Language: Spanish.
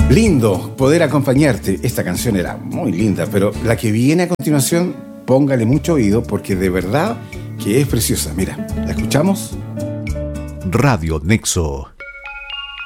Lindo poder acompañarte. Esta canción era muy linda, pero la que viene a continuación, póngale mucho oído porque de verdad que es preciosa. Mira, ¿la escuchamos? Radio Nexo.